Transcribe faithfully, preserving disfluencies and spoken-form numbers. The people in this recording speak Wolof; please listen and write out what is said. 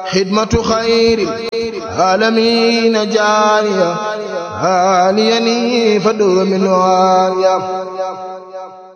خدمة خير العالمين جارية هانيني فدور من واريا